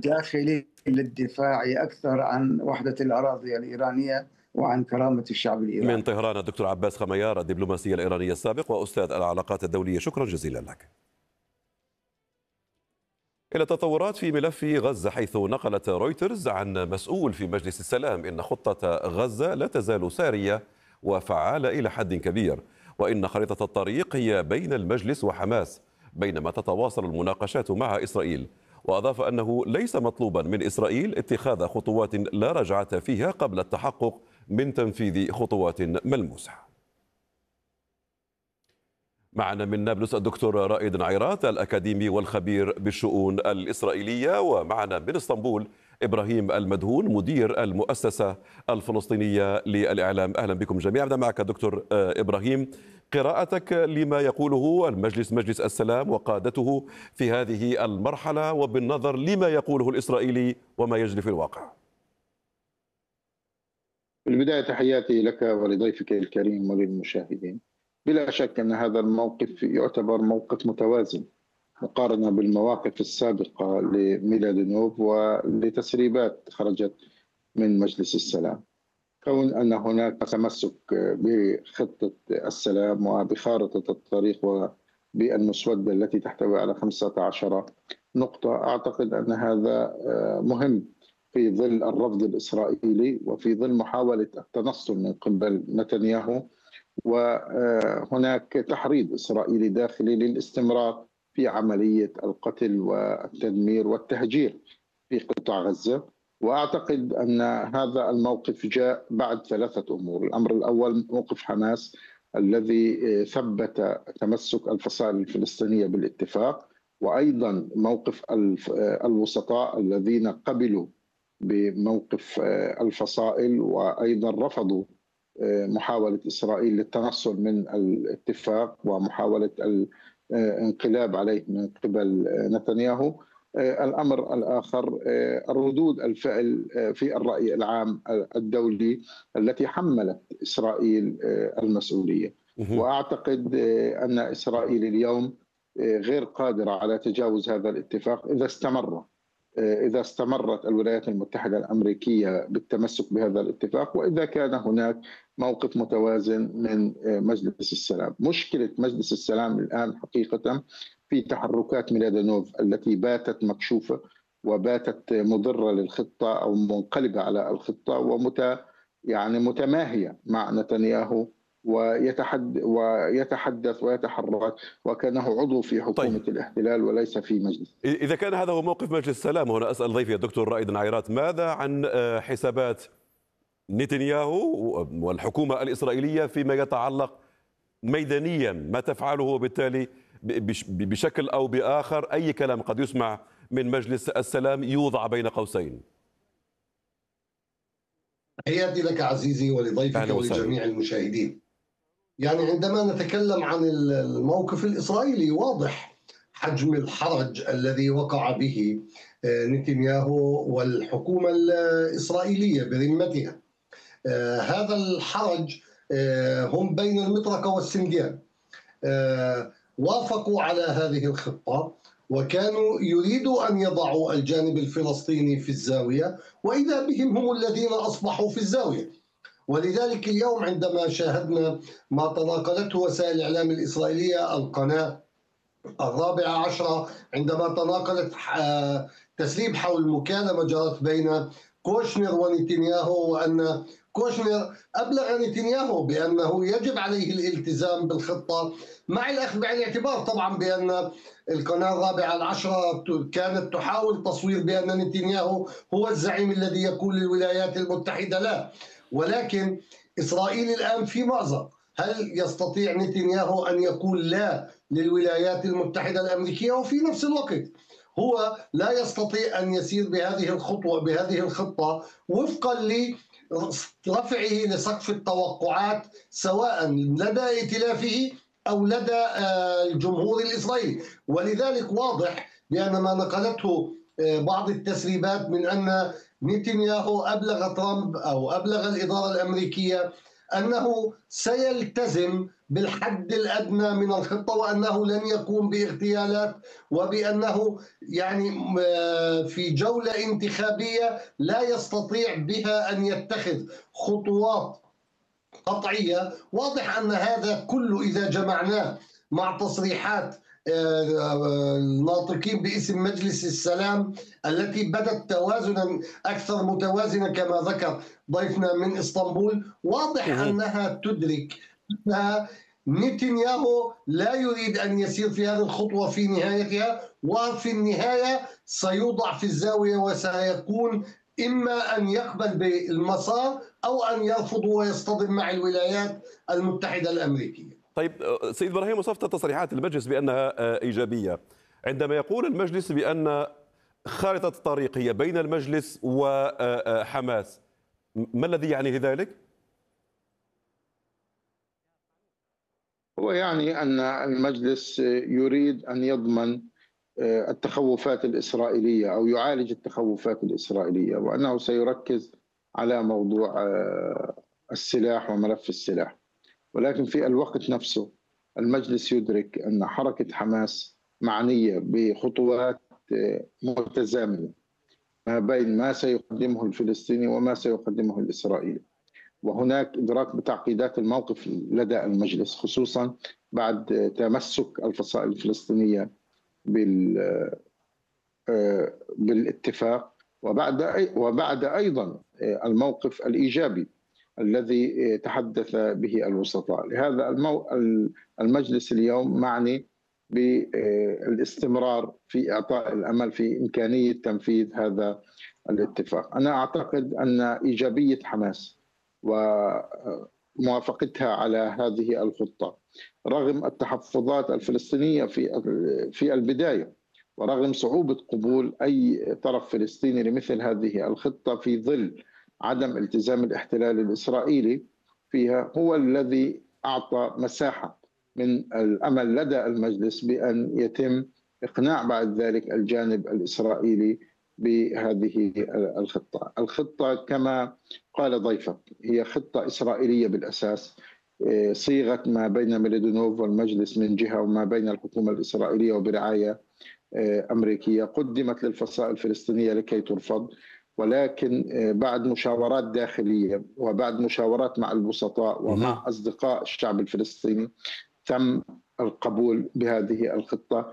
داخلي للدفاع أكثر عن وحدة الأراضي الإيرانية وعن كرامة الشعب من الإيراني. طهران الدكتور عباس خميار، الدبلوماسي الإيراني السابق وأستاذ العلاقات الدولية، شكرا جزيلا لك. إلى تطورات في ملف غزة، حيث نقلت رويترز عن مسؤول في مجلس السلام إن خطة غزة لا تزال سارية وفعالة إلى حد كبير، وإن خريطة الطريق هي بين المجلس وحماس بينما تتواصل المناقشات مع إسرائيل. وأضاف أنه ليس مطلوبا من إسرائيل اتخاذ خطوات لا رجعة فيها قبل التحقق من تنفيذ خطوات ملموسة. معنا من نابلس الدكتور رائد عيرات، الأكاديمي والخبير بالشؤون الإسرائيلية، ومعنا من اسطنبول إبراهيم المدهون، مدير المؤسسة الفلسطينية للإعلام. أهلا بكم جميعا. أبدأ معك دكتور إبراهيم، قراءتك لما يقوله مجلس السلام وقادته في هذه المرحلة، وبالنظر لما يقوله الإسرائيلي وما يجري في الواقع. في البداية تحياتي لك ولضيفك الكريم وللمشاهدين. بلا شك أن هذا الموقف يعتبر موقف متوازن مقارنة بالمواقف السابقة لميلادينوف ولتسريبات خرجت من مجلس السلام. كون أن هناك تمسك بخطة السلام وبخارطة الطريق وبالمسودة التي تحتوي على 15 نقطة، أعتقد أن هذا مهم في ظل الرفض الإسرائيلي وفي ظل محاولة التنصل من قبل نتنياهو، وهناك تحريض إسرائيلي داخلي للاستمرار في عملية القتل والتدمير والتهجير في قطاع غزة. وأعتقد أن هذا الموقف جاء بعد 3 أمور. الأمر الأول موقف حماس الذي ثبت تمسك الفصائل الفلسطينية بالاتفاق، وأيضا موقف الوسطاء الذين قبلوا بموقف الفصائل وأيضا رفضوا محاولة إسرائيل للتنصل من الاتفاق ومحاولة الانقلاب عليه من قبل نتنياهو. الأمر الآخر ردود الفعل في الرأي العام الدولي التي حملت إسرائيل المسؤولية. وأعتقد أن إسرائيل اليوم غير قادرة على تجاوز هذا الاتفاق إذا استمرت الولايات المتحدة الأمريكية بالتمسك بهذا الاتفاق، وإذا كان هناك موقف متوازن من مجلس السلام. مشكلة مجلس السلام الآن حقيقة في تحركات ميلادينوف التي باتت مكشوفة وباتت مضرة للخطة أو منقلبة على الخطة متماهية مع نتنياهو، ويتحدث ويتحرك وكأنه عضو في حكومة الاحتلال وليس في مجلس. إذا كان هذا هو موقف مجلس السلام، هنا أسأل ضيفي الدكتور رائد عيرات، ماذا عن حسابات نتنياهو والحكومة الإسرائيلية فيما يتعلق ميدانيا، ما تفعله وبالتالي بشكل أو بآخر أي كلام قد يسمع من مجلس السلام يوضع بين قوسين؟ تحياتي لك عزيزي ولضيفك ولجميع المشاهدين. عندما نتكلم عن الموقف الإسرائيلي، واضح حجم الحرج الذي وقع به نتنياهو والحكومة الإسرائيلية برمتها. هذا الحرج هم بين المطرقة والسنديان. وافقوا على هذه الخطة وكانوا يريدوا أن يضعوا الجانب الفلسطيني في الزاوية، وإذا بهم هم الذين أصبحوا في الزاوية. ولذلك اليوم عندما شاهدنا ما تناقلته وسائل الإعلام الإسرائيلية، القناة 14 عندما تناقلت تسريب حول مكالمة جرت بين كوشنر ونتنياهو، وأن كوشنر أبلغ نتنياهو بأنه يجب عليه الالتزام بالخطة، مع الأخذ بعين الاعتبار طبعا بأن القناة 14 كانت تحاول تصوير بأن نتنياهو هو الزعيم الذي يقول للولايات المتحدة لا. ولكن إسرائيل الآن في مأزق، هل يستطيع نتنياهو أن يقول لا للولايات المتحدة الأمريكية وفي نفس الوقت هو لا يستطيع أن يسير بهذه الخطة وفقا لرفعه لسقف التوقعات سواء لدى ائتلافه أو لدى الجمهور الإسرائيلي؟ ولذلك واضح بأن ما نقلته بعض التسريبات من أن نتنياهو أبلغ ترامب أو أبلغ الإدارة الأمريكية أنه سيلتزم بالحد الأدنى من الخطة، وأنه لن يقوم باغتيالات، وبأنه يعني في جولة انتخابية لا يستطيع بها أن يتخذ خطوات قطعية. واضح أن هذا كله إذا جمعناه مع تصريحات الناطقين باسم مجلس السلام التي بدت توازنا أكثر متوازنة كما ذكر ضيفنا من إسطنبول، واضح أنها تدرك أنها نتنياهو لا يريد أن يسير في هذه الخطوة في نهايتها، وفي النهاية سيوضع في الزاوية وسيكون إما أن يقبل بالمسار أو أن يرفض ويصطدم مع الولايات المتحدة الأمريكية. طيب سيد إبراهيم، وصفت تصريحات المجلس بأنها إيجابية، عندما يقول المجلس بأن خارطة الطريق هي بين المجلس وحماس، ما الذي يعني ذلك؟ هو يعني أن المجلس يريد أن يضمن التخوفات الإسرائيلية أو يعالج التخوفات الإسرائيلية، وأنه سيركز على موضوع السلاح وملف السلاح. ولكن في الوقت نفسه المجلس يدرك أن حركة حماس معنية بخطوات متزامنة ما بين ما سيقدمه الفلسطيني وما سيقدمه الإسرائيلي، وهناك إدراك بتعقيدات الموقف لدى المجلس، خصوصا بعد تمسك الفصائل الفلسطينية بالاتفاق، وبعد أيضا الموقف الإيجابي الذي تحدث به الوسطاء. لهذا المجلس اليوم معني بالاستمرار في إعطاء الأمل في إمكانية تنفيذ هذا الاتفاق. أنا أعتقد أن إيجابية حماس وموافقتها على هذه الخطة رغم التحفظات الفلسطينية في البداية، ورغم صعوبة قبول أي طرف فلسطيني لمثل هذه الخطة في ظل عدم التزام الاحتلال الإسرائيلي فيها، هو الذي أعطى مساحة من الأمل لدى المجلس بأن يتم إقناع بعد ذلك الجانب الإسرائيلي بهذه الخطة. الخطة كما قال ضيفك هي خطة إسرائيلية بالأساس، صيغة ما بين ميلودينوف والمجلس من جهة وما بين الحكومة الإسرائيلية وبرعاية أمريكية، قدمت للفصائل الفلسطينية لكي ترفض، ولكن بعد مشاورات داخلية وبعد مشاورات مع الوسطاء ومع أصدقاء الشعب الفلسطيني تم القبول بهذه الخطة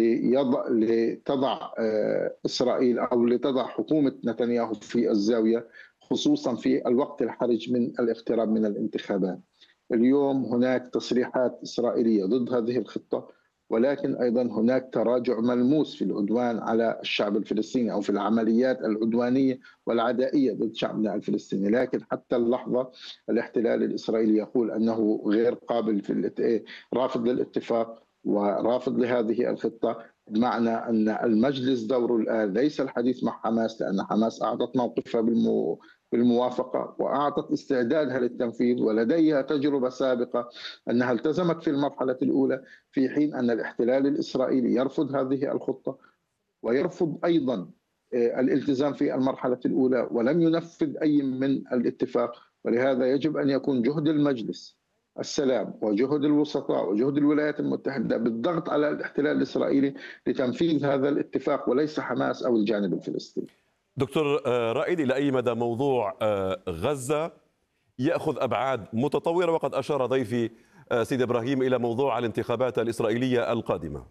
لتضع إسرائيل أو لتضع حكومة نتنياهو في الزاوية، خصوصا في الوقت الحرج من الاقتراب من الانتخابات. اليوم هناك تصريحات إسرائيلية ضد هذه الخطة، ولكن أيضا هناك تراجع ملموس في العدوان على الشعب الفلسطيني أو في العمليات العدوانية والعدائية ضد شعبنا الفلسطيني. لكن حتى اللحظة الاحتلال الإسرائيلي يقول أنه غير قابل رافض للاتفاق ورافض لهذه الخطة، بمعنى أن المجلس دوره الآن ليس الحديث مع حماس، لأن حماس أعطت موقفها بالموافقة وأعطت استعدادها للتنفيذ ولديها تجربة سابقة أنها التزمت في المرحلة الأولى، في حين أن الاحتلال الإسرائيلي يرفض هذه الخطة ويرفض أيضا الالتزام في المرحلة الأولى ولم ينفذ أي من الاتفاق. ولهذا يجب أن يكون جهد المجلس السلام وجهد الوسطاء وجهد الولايات المتحدة بالضغط على الاحتلال الإسرائيلي لتنفيذ هذا الاتفاق وليس حماس أو الجانب الفلسطيني. دكتور رائد، إلى أي مدى موضوع غزة يأخذ أبعاد متطورة؟ وقد أشار ضيفي سيد إبراهيم إلى موضوع الانتخابات الإسرائيلية القادمة.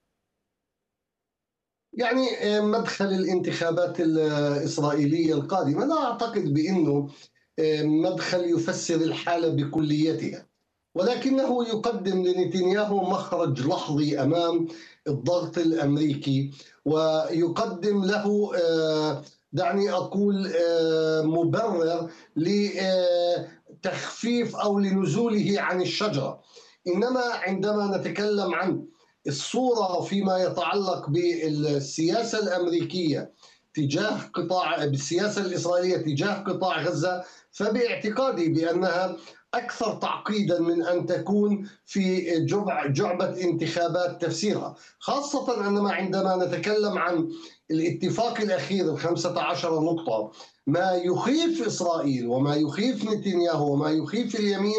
يعني مدخل الانتخابات الإسرائيلية القادمة لا أعتقد بأنه مدخل يفسر الحالة بكليتها، ولكنه يقدم لنتنياهو مخرج لحظي أمام الضغط الأمريكي، ويقدم له دعني أقول مبرر لتخفيف أو لنزوله عن الشجرة. إنما عندما نتكلم عن الصورة فيما يتعلق بالسياسة الأمريكية بالسياسة الإسرائيلية تجاه قطاع غزة، فباعتقادي بأنها أكثر تعقيدا من أن تكون في جعبة انتخابات تفسيرها، خاصة أننا عندما نتكلم عن الاتفاق الأخير 15 نقطة. ما يخيف إسرائيل وما يخيف نتنياهو وما يخيف اليمين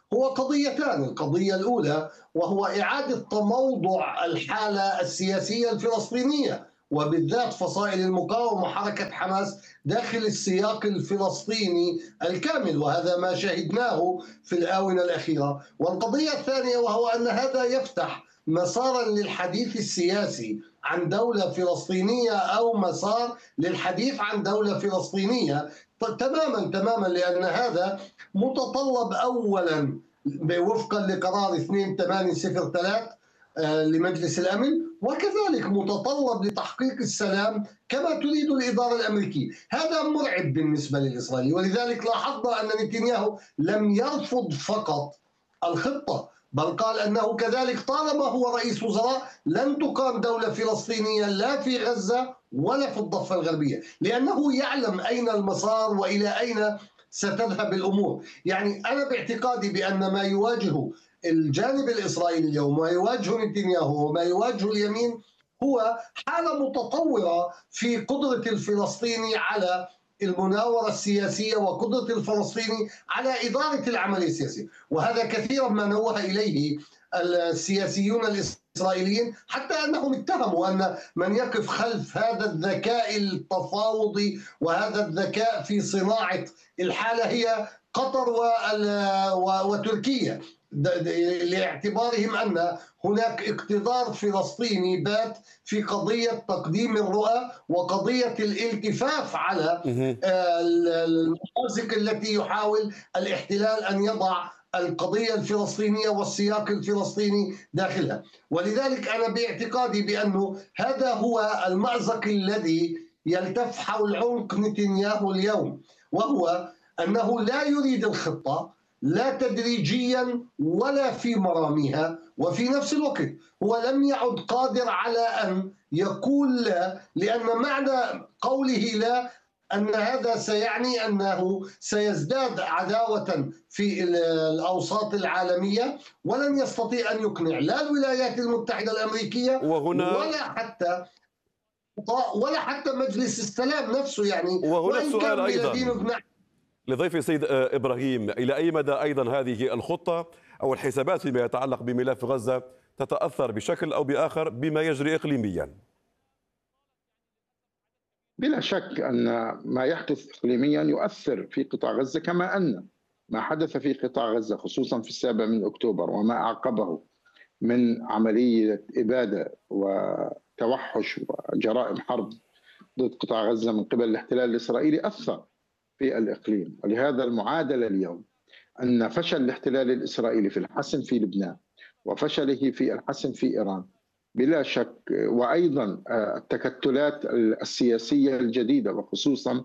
هو قضيتان. القضية الأولى وهو إعادة تموضع الحالة السياسية الفلسطينية، وبالذات فصائل المقاومة وحركة حماس داخل السياق الفلسطيني الكامل، وهذا ما شهدناه في الآونة الأخيرة. والقضية الثانية وهو أن هذا يفتح مسارا للحديث السياسي عن دولة فلسطينية أو مسار للحديث عن دولة فلسطينية تماما، لأن هذا متطلب أولا وفقا لقرار 2803 لمجلس الأمن، وكذلك متطلب لتحقيق السلام كما تريد الإدارة الأمريكية. هذا مرعب بالنسبة للإسرائيلي، ولذلك لاحظنا أن نتنياهو لم يرفض فقط الخطة، بل قال أنه كذلك طالما هو رئيس وزراء لن تقام دولة فلسطينية لا في غزة ولا في الضفة الغربية، لأنه يعلم أين المسار وإلى أين ستذهب الأمور. يعني أنا باعتقادي بأن ما يواجهه الجانب الإسرائيلي اليوم ويواجه نتنياهو وما يواجه اليمين هو حالة متطورة في قدرة الفلسطيني على المناورة السياسية وقدرة الفلسطيني على إدارة العملية السياسية، وهذا كثيرا ما نوه إليه السياسيون الإسرائيليين، حتى أنهم اتهموا أن من يقف خلف هذا الذكاء التفاوضي وهذا الذكاء في صناعة الحالة هي قطر وتركيا، لاعتبارهم أن هناك اقتدار فلسطيني بات في قضية تقديم الرؤى وقضية الالتفاف على المأزق التي يحاول الاحتلال أن يضع القضية الفلسطينية والسياق الفلسطيني داخلها. ولذلك أنا باعتقادي بأنه هذا هو المأزق الذي يلتف حول عنق نتنياهو اليوم، وهو أنه لا يريد الخطة لا تدريجيا ولا في مراميها، وفي نفس الوقت هو لم يعد قادر على أن يقول لا، لأن معنى قوله لا أن هذا سيعني أنه سيزداد عداوة في الأوساط العالمية، ولن يستطيع أن يقنع لا الولايات المتحدة الأمريكية ولا حتى مجلس السلام نفسه. يعني وهنا السؤال أيضا لضيف سيد إبراهيم، إلى أي مدى أيضا هذه الخطة أو الحسابات فيما يتعلق بملف غزة تتأثر بشكل أو بآخر بما يجري إقليميا؟ بلا شك أن ما يحدث إقليميا يؤثر في قطاع غزة، كما أن ما حدث في قطاع غزة خصوصا في 7 من أكتوبر وما أعقبه من عملية إبادة وتوحش وجرائم حرب ضد قطاع غزة من قبل الاحتلال الإسرائيلي أثر في الإقليم. ولهذا المعادلة اليوم أن فشل الاحتلال الإسرائيلي في الحسم في لبنان وفشله في الحسم في إيران بلا شك، وأيضا التكتلات السياسية الجديدة وخصوصا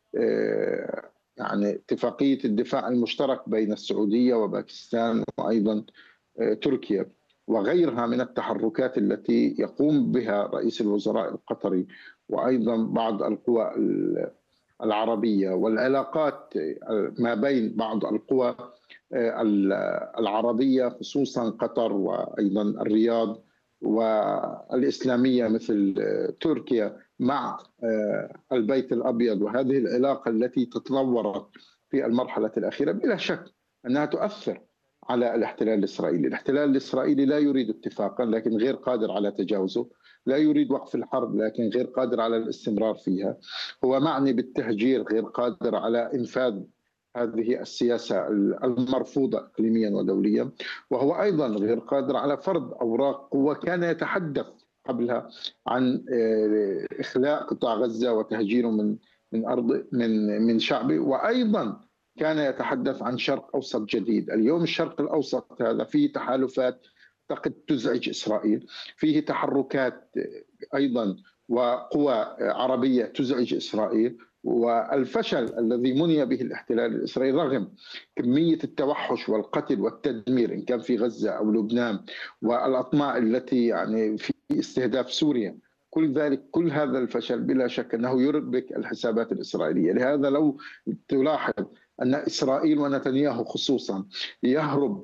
يعني اتفاقية الدفاع المشترك بين السعودية وباكستان وأيضا تركيا وغيرها من التحركات التي يقوم بها رئيس الوزراء القطري وأيضا بعض القوى العربية والعلاقات ما بين بعض القوى العربية خصوصا قطر وأيضا الرياض والإسلامية مثل تركيا مع البيت الأبيض، وهذه العلاقة التي تطورت في المرحلة الأخيرة بلا شك أنها تؤثر على الاحتلال الإسرائيلي. الاحتلال الإسرائيلي لا يريد اتفاقا لكن غير قادر على تجاوزه، لا يريد وقف الحرب لكن غير قادر على الاستمرار فيها، هو معني بالتهجير غير قادر على إنفاذ هذه السياسة المرفوضة إقليميا ودوليا، وهو أيضا غير قادر على فرض أوراق قوة. كان يتحدث قبلها عن إخلاء قطاع غزة وتهجيره من أرض من شعبه، وأيضا كان يتحدث عن شرق أوسط جديد. اليوم الشرق الأوسط هذا فيه تحالفات قد تزعج إسرائيل، فيه تحركات أيضا وقوى عربية تزعج إسرائيل، والفشل الذي مني به الاحتلال الإسرائيلي رغم كمية التوحش والقتل والتدمير إن كان في غزة أو لبنان والأطماع التي يعني في استهداف سوريا، كل هذا الفشل بلا شك أنه يربك الحسابات الإسرائيلية. لهذا لو تلاحظ أن إسرائيل ونتنياهو خصوصا يهرب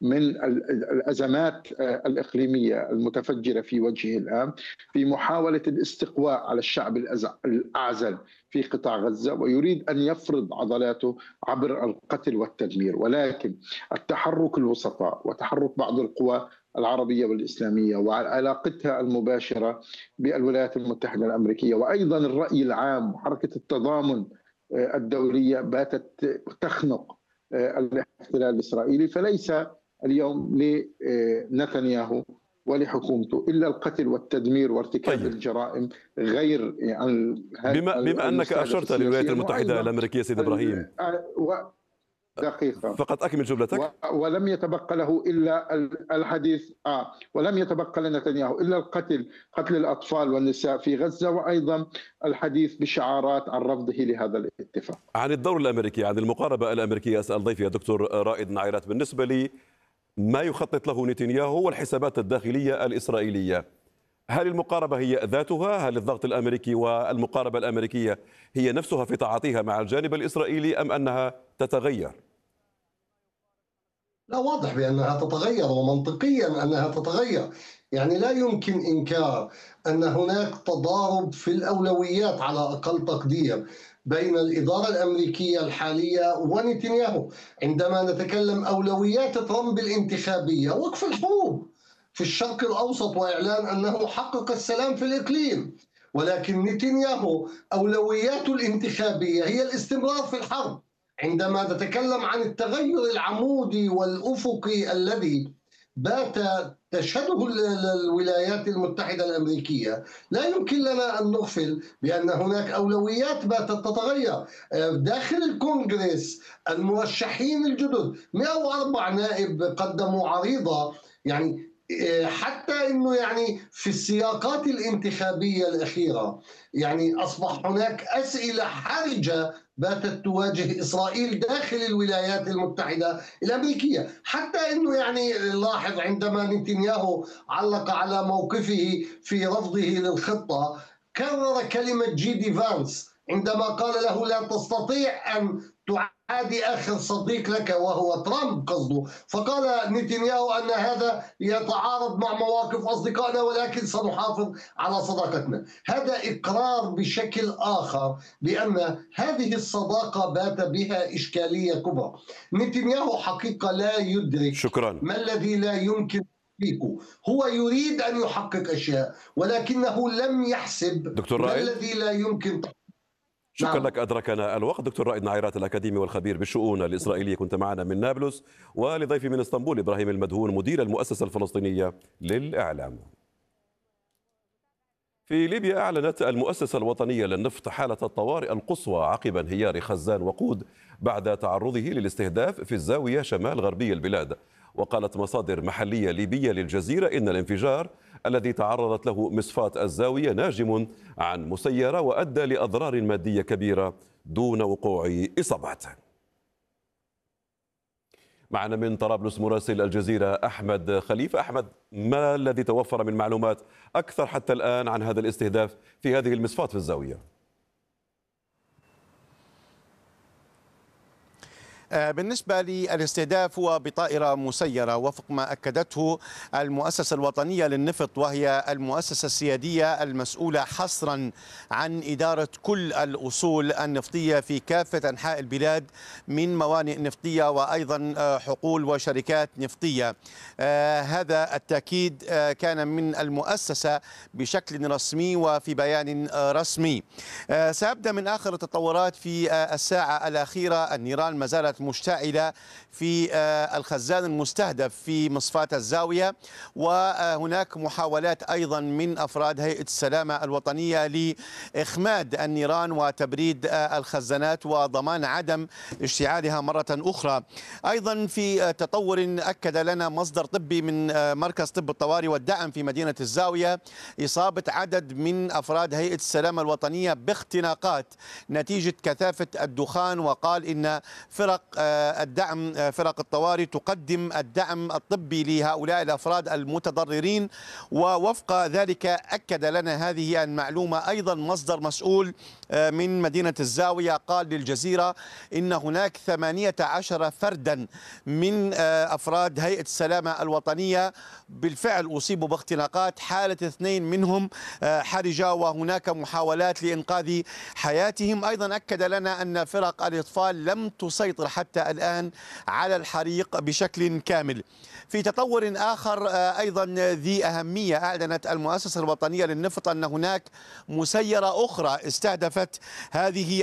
من الأزمات الإقليمية المتفجرة في وجهه الآن في محاولة الاستقواء على الشعب الأعزل في قطاع غزة، ويريد أن يفرض عضلاته عبر القتل والتدمير. ولكن التحرك الوسطاء وتحرك بعض القوى العربية والإسلامية وعلاقتها المباشرة بالولايات المتحدة الأمريكية وأيضا الرأي العام وحركة التضامن الدولية باتت تخنق الاحتلال الإسرائيلي. فليس اليوم لنتنياهو ولحكومته إلا القتل والتدمير وارتكاب الجرائم غير يعني بما أنك أشرت للولايات المتحدة الأمريكية سيد إبراهيم، دقيقة فقط أكمل جملتك. ولم يتبقى له إلا الحديث ولم يتبقى لنتنياهو إلا قتل الأطفال والنساء في غزة، وأيضا الحديث بشعارات عن رفضه لهذا الاتفاق. عن الدور الأمريكي، عن المقاربة الأمريكية، أسأل ضيفي الدكتور رائد نعيرات. بالنسبة لي ما يخطط له نتنياهو والحسابات الداخلية الإسرائيلية، هل المقاربة هي ذاتها؟ هل الضغط الأمريكي والمقاربة الأمريكية هي نفسها في تعاطيها مع الجانب الإسرائيلي أم أنها تتغير؟ لا، واضح بأنها تتغير ومنطقيا أنها تتغير. يعني لا يمكن إنكار أن هناك تضارب في الأولويات على أقل تقدير بين الإدارة الأمريكية الحالية ونتنياهو. عندما نتكلم أولويات ترامب الانتخابية وقف الحروب في الشرق الأوسط وإعلان أنه حقق السلام في الإقليم، ولكن نتنياهو أولوياته الانتخابية هي الاستمرار في الحرب. عندما نتكلم عن التغير العمودي والأفقي الذي بات تشهده الولايات المتحدة الأمريكية، لا يمكن لنا أن نغفل بأن هناك أولويات باتت تتغير داخل الكونغرس. المرشحين الجدد 104 نائب قدموا عريضة، يعني حتى انه يعني في السياقات الانتخابيه الاخيره يعني اصبح هناك اسئله حرجه باتت تواجه اسرائيل داخل الولايات المتحده الامريكيه. حتى انه يعني لاحظ عندما نتنياهو علق على موقفه في رفضه للخطه، كرر كلمه جيدي فانس عندما قال له لا تستطيع ان تعادي آخر صديق لك وهو ترامب قصده. فقال نتنياهو أن هذا يتعارض مع مواقف أصدقائنا ولكن سنحافظ على صداقتنا. هذا إقرار بشكل آخر بأن هذه الصداقة بات بها إشكالية كبرى. نتنياهو حقيقة لا يدرك ما الذي لا يمكن تحقيقه. هو يريد أن يحقق أشياء ولكنه لم يحسب ما الذي لا يمكن تحقيقه. شكرا لك، أدركنا الوقت. دكتور رائد نعيرات الأكاديمي والخبير بالشؤون الإسرائيلية كنت معنا من نابلس، ولضيفي من اسطنبول إبراهيم المدهون مدير المؤسسة الفلسطينية للإعلام. في ليبيا أعلنت المؤسسة الوطنية للنفط حالة الطوارئ القصوى عقب انهيار خزان وقود بعد تعرضه للاستهداف في الزاوية شمال غربي البلاد. وقالت مصادر محلية ليبية للجزيرة إن الانفجار الذي تعرضت له مصفاة الزاوية ناجم عن مسيرة وأدى لأضرار مادية كبيرة دون وقوع إصابات. معنا من طرابلس مراسل الجزيرة أحمد خليفة. أحمد، ما الذي توفر من معلومات أكثر حتى الآن عن هذا الاستهداف في هذه المصفاة في الزاوية؟ بالنسبة للاستهداف هو بطائرة مسيرة وفق ما أكدته المؤسسة الوطنية للنفط، وهي المؤسسة السيادية المسؤولة حصرا عن إدارة كل الأصول النفطية في كافة أنحاء البلاد من موانئ نفطية وأيضا حقول وشركات نفطية. هذا التأكيد كان من المؤسسة بشكل رسمي وفي بيان رسمي. سأبدأ من آخر التطورات في الساعة الأخيرة. النيران ما زالت مشتعلة في الخزان المستهدف في مصفاة الزاوية، وهناك محاولات أيضا من أفراد هيئة السلامة الوطنية لإخماد النيران وتبريد الخزانات وضمان عدم اشتعالها مرة أخرى. أيضا في تطور أكد لنا مصدر طبي من مركز طب الطوارئ والدعم في مدينة الزاوية إصابة عدد من أفراد هيئة السلامة الوطنية باختناقات نتيجة كثافة الدخان، وقال إن فرق فرق الطوارئ تقدم الدعم الطبي لهؤلاء الأفراد المتضررين. ووفق ذلك أكد لنا هذه المعلومة أيضا مصدر مسؤول من مدينة الزاوية، قال للجزيرة إن هناك 18 فردا من أفراد هيئة السلامة الوطنية بالفعل أصيبوا باختناقات، حالة 2 منهم حرجة وهناك محاولات لإنقاذ حياتهم. أيضا أكد لنا أن فرق الإطفاء لم تسيطر حتى الآن على الحريق بشكل كامل. في تطور آخر أيضا ذي أهمية، أعلنت المؤسسة الوطنية للنفط أن هناك مسيرة أخرى استهدفت هذه